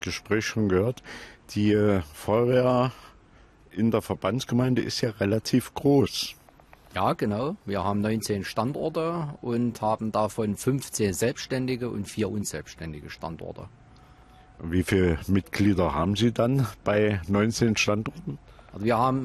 Gespräch schon gehört, die Feuerwehr in der Verbandsgemeinde ist ja relativ groß. Ja, genau. Wir haben 19 Standorte und haben davon 15 selbstständige und 4 unselbstständige Standorte. Wie viele Mitglieder haben Sie dann bei 19 Standorten? Also wir haben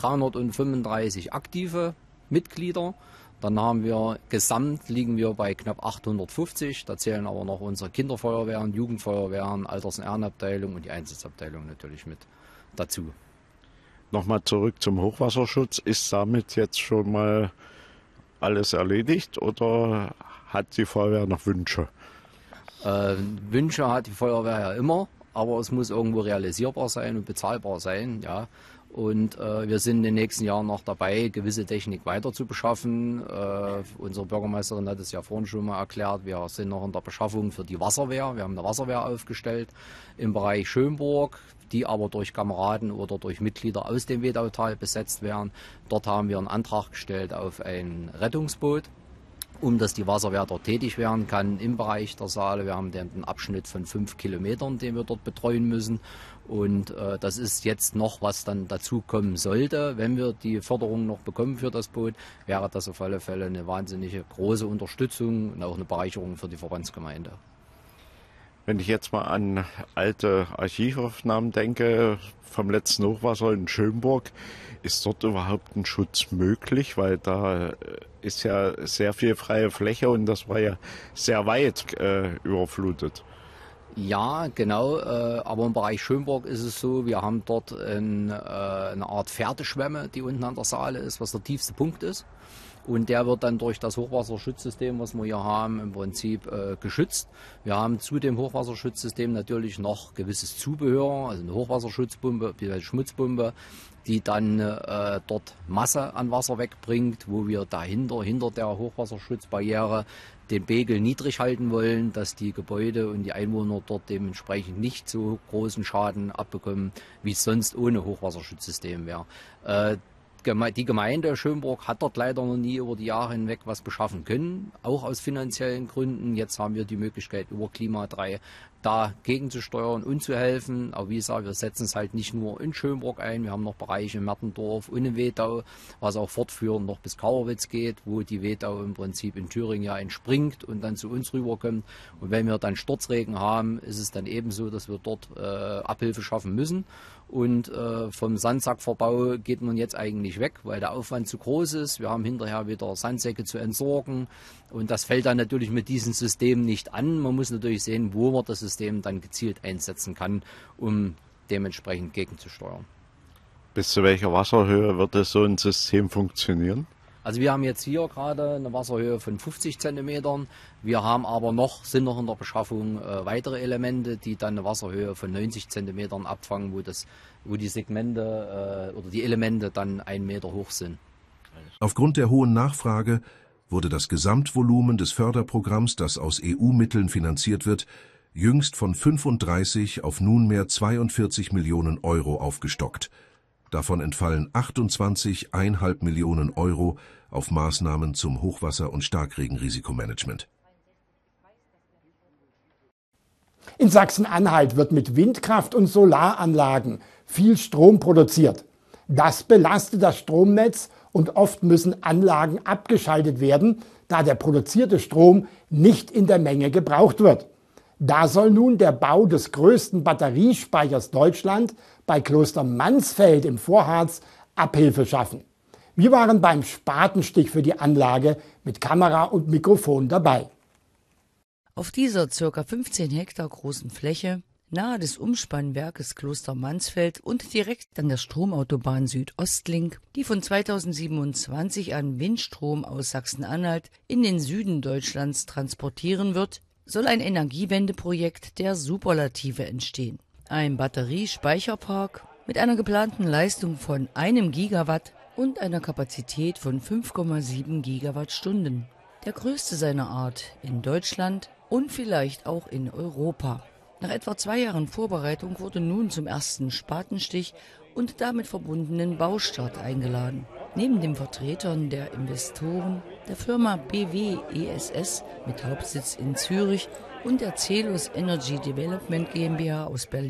335 aktive Mitglieder. Dann haben wir liegen wir bei knapp 850. Da zählen aber noch unsere Kinderfeuerwehren, Jugendfeuerwehren, Alters- und Ehrenabteilung und die Einsatzabteilung natürlich mit dazu. Nochmal zurück zum Hochwasserschutz. Ist damit jetzt schon mal alles erledigt oder hat die Feuerwehr noch Wünsche? Wünsche hat die Feuerwehr ja immer, aber es muss irgendwo realisierbar sein und bezahlbar sein. Ja. Und wir sind in den nächsten Jahren noch dabei, gewisse Technik weiter zu beschaffen. Unsere Bürgermeisterin hat es ja vorhin schon mal erklärt, wir sind noch in der Beschaffung für die Wasserwehr. Wir haben eine Wasserwehr aufgestellt im Bereich Schönburg, die aber durch Kameraden oder durch Mitglieder aus dem Wedautal besetzt werden. Dort haben wir einen Antrag gestellt auf ein Rettungsboot, dass die Wasserwehr dort tätig werden kann im Bereich der Saale. Wir haben den Abschnitt von 5 Kilometern, den wir dort betreuen müssen. Und das ist jetzt noch, was dann dazu kommen sollte. Wenn wir die Förderung noch bekommen für das Boot, wäre das auf alle Fälle eine wahnsinnige große Unterstützung und auch eine Bereicherung für die Verbandsgemeinde. Wenn ich jetzt mal an alte Archivaufnahmen denke, vom letzten Hochwasser in Schönburg, ist dort überhaupt ein Schutz möglich? Weil da ist ja sehr viel freie Fläche und das war ja sehr weit überflutet. Ja, genau, aber im Bereich Schönburg ist es so, wir haben dort eine Art Pferdeschwemme, die unten an der Saale ist, was der tiefste Punkt ist. Und der wird dann durch das Hochwasserschutzsystem, was wir hier haben, im Prinzip geschützt. Wir haben zu dem Hochwasserschutzsystem natürlich noch gewisses Zubehör, also eine Hochwasserschutzpumpe, eine Schmutzpumpe, die dann dort Masse an Wasser wegbringt, wo wir hinter der Hochwasserschutzbarriere den Pegel niedrig halten wollen, dass die Gebäude und die Einwohner dort dementsprechend nicht so großen Schaden abbekommen, wie es sonst ohne Hochwasserschutzsystem wäre. Die Gemeinde Schönburg hat dort leider noch nie über die Jahre hinweg was beschaffen können, auch aus finanziellen Gründen. Jetzt haben wir die Möglichkeit, über Klima 3 da gegenzusteuern und zu helfen. Aber wie gesagt, wir setzen es halt nicht nur in Schönburg ein. Wir haben noch Bereiche in Mertendorf und in Wedau, was auch fortführend noch bis Kauerwitz geht, wo die Wedau im Prinzip in Thüringen ja entspringt und dann zu uns rüberkommt. Und wenn wir dann Sturzregen haben, ist es dann ebenso, dass wir dort Abhilfe schaffen müssen. Und vom Sandsackverbau geht man jetzt eigentlich weg, weil der Aufwand zu groß ist. Wir haben hinterher wieder Sandsäcke zu entsorgen. Und das fällt dann natürlich mit diesem System nicht an. Man muss natürlich sehen, wo man das System dann gezielt einsetzen kann, um dementsprechend gegenzusteuern. Bis zu welcher Wasserhöhe wird so ein System funktionieren? Also wir haben jetzt hier gerade eine Wasserhöhe von 50 Zentimetern. Wir haben aber sind noch in der Beschaffung weitere Elemente, die dann eine Wasserhöhe von 90 Zentimetern abfangen, wo die Segmente oder die Elemente dann 1 Meter hoch sind. Aufgrund der hohen Nachfrage wurde das Gesamtvolumen des Förderprogramms, das aus EU-Mitteln finanziert wird, jüngst von 35 auf nunmehr 42 Millionen Euro aufgestockt. Davon entfallen 28,5 Millionen Euro auf Maßnahmen zum Hochwasser- und Starkregenrisikomanagement. In Sachsen-Anhalt wird mit Windkraft und Solaranlagen viel Strom produziert. Das belastet das Stromnetz und oft müssen Anlagen abgeschaltet werden, da der produzierte Strom nicht in der Menge gebraucht wird. Da soll nun der Bau des größten Batteriespeichers Deutschland bei Kloster Mansfeld im Vorharz Abhilfe schaffen. Wir waren beim Spatenstich für die Anlage mit Kamera und Mikrofon dabei. Auf dieser ca. 15 Hektar großen Fläche, nahe des Umspannwerkes Kloster Mansfeld und direkt an der Stromautobahn Südostlink, die von 2027 an Windstrom aus Sachsen-Anhalt in den Süden Deutschlands transportieren wird, soll ein Energiewendeprojekt der Superlative entstehen. Ein Batteriespeicherpark mit einer geplanten Leistung von 1 Gigawatt und einer Kapazität von 5,7 Gigawattstunden. Der größte seiner Art in Deutschland und vielleicht auch in Europa. Nach etwa 2 Jahren Vorbereitung wurde nun zum ersten Spatenstich und damit verbundenen Baustart eingeladen. Neben den Vertretern der Investoren, der Firma BW ESS mit Hauptsitz in Zürich und der Celos Energy Development GmbH aus Berlin